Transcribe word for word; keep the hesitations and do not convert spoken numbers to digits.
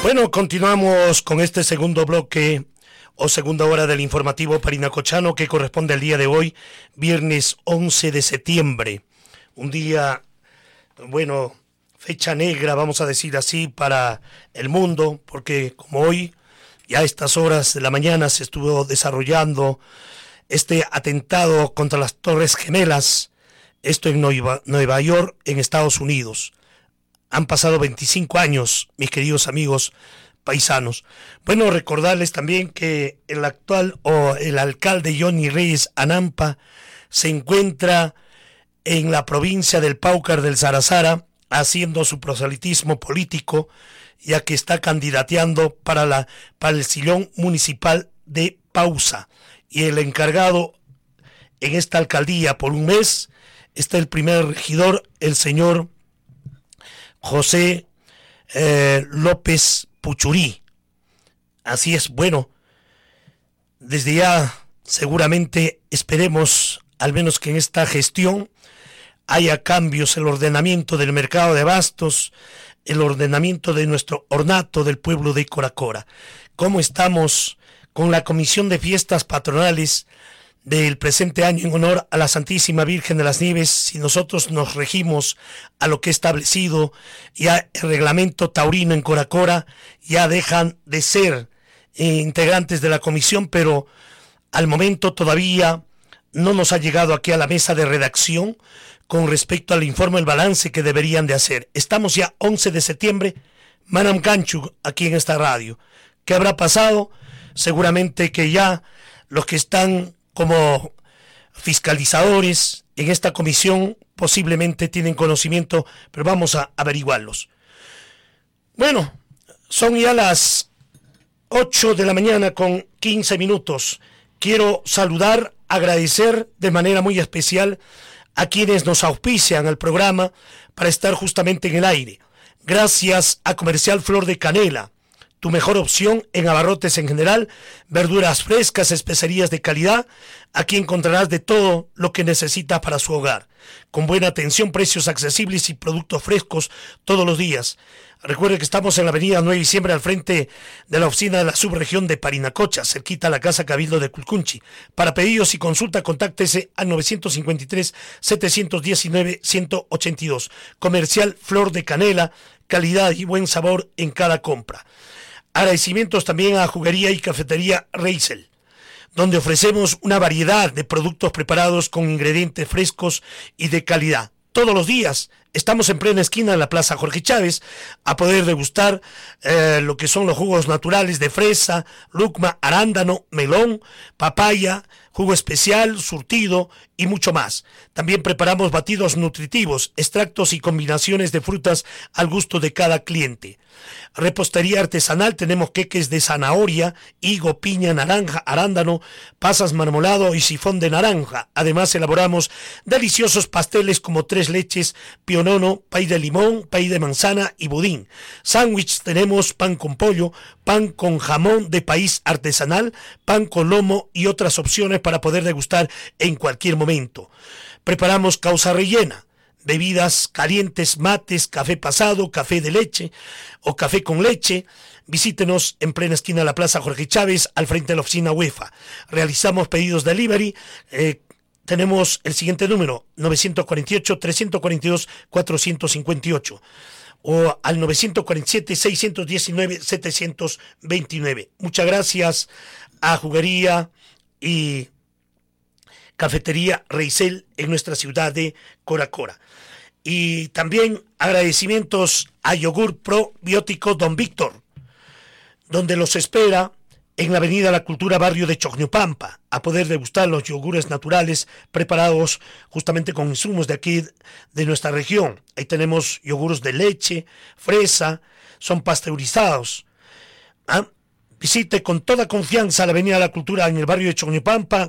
Bueno, continuamos con este segundo bloque o segunda hora del informativo parinacochano que corresponde al día de hoy, viernes once de septiembre. Un día, bueno, fecha negra, vamos a decir así, para el mundo, porque como hoy, ya a estas horas de la mañana se estuvo desarrollando este atentado contra las Torres Gemelas, esto en Nueva, Nueva York, en Estados Unidos. Han pasado veinticinco años, mis queridos amigos paisanos. Bueno, recordarles también que el actual o el alcalde Johnny Reyes Anampa se encuentra en la provincia del Paucar del Sarazara haciendo su proselitismo político, ya que está candidateando para, la, para el sillón municipal de Pausa. Y el encargado en esta alcaldía por un mes está el primer regidor, el señor José eh, López Puchurí. Así es, bueno, desde ya seguramente esperemos, al menos que en esta gestión, haya cambios en el ordenamiento del mercado de abastos, el ordenamiento de nuestro ornato del pueblo de Coracora. ¿Cómo estamos con la Comisión de Fiestas Patronales del presente año en honor a la Santísima Virgen de las Nieves? Si nosotros nos regimos a lo que he establecido, ya el reglamento taurino en Coracora, ya dejan de ser eh, integrantes de la comisión, pero al momento todavía no nos ha llegado aquí a la mesa de redacción con respecto al informe, el balance que deberían de hacer. Estamos ya once de septiembre, Manam Canchu, aquí en esta radio. ¿Qué habrá pasado? Seguramente que ya los que están como fiscalizadores en esta comisión posiblemente tienen conocimiento, pero vamos a averiguarlos. Bueno, son ya las ocho de la mañana con quince minutos. Quiero saludar, agradecer de manera muy especial a quienes nos auspician al programa para estar justamente en el aire. Gracias a Comercial Flor de Canela, tu mejor opción en abarrotes en general, verduras frescas, especerías de calidad. Aquí encontrarás de todo lo que necesitas para su hogar, con buena atención, precios accesibles y productos frescos todos los días. Recuerde que estamos en la avenida nueve de diciembre, al frente de la oficina de la subregión de Parinacocha, cerquita a la Casa Cabildo de Culcunchi. Para pedidos y consulta, contáctese al nueve cinco tres, siete uno nueve, uno cero ocho dos. Comercial Flor de Canela, calidad y buen sabor en cada compra. Agradecimientos también a Juguería y Cafetería Reisel, donde ofrecemos una variedad de productos preparados con ingredientes frescos y de calidad. Todos los días estamos en plena esquina en la Plaza Jorge Chávez a poder degustar eh, lo que son los jugos naturales de fresa, lucma, arándano, melón, papaya, jugo especial, surtido y mucho más. También preparamos batidos nutritivos, extractos y combinaciones de frutas al gusto de cada cliente. Repostería artesanal, tenemos queques de zanahoria, higo, piña, naranja, arándano, pasas, marmolado y sifón de naranja. Además elaboramos deliciosos pasteles como tres leches, pionono, pay de limón, pay de manzana y budín. Sándwich, tenemos pan con pollo, pan con jamón de país artesanal, pan con lomo y otras opciones para poder degustar en cualquier momento. Preparamos causa rellena, bebidas calientes, mates, café pasado, café de leche o café con leche. Visítenos en plena esquina de la Plaza Jorge Chávez, al frente de la oficina UEFA. Realizamos pedidos delivery. Eh, tenemos el siguiente número, nueve cuatro ocho, tres cuatro dos, cuatro cinco ocho o al nueve cuatro siete, seis uno nueve, siete dos nueve. Muchas gracias a Juguería y Cafetería Reisel en nuestra ciudad de Coracora. Y también agradecimientos a Yogur Probiótico Don Víctor, donde los espera en la avenida La Cultura, barrio de Chocñopampa, a poder degustar los yogures naturales preparados justamente con insumos de aquí, de nuestra región. Ahí tenemos yogures de leche, fresa, son pasteurizados. ¿Ah? Visite con toda confianza la avenida La Cultura en el barrio de Chocñopampa,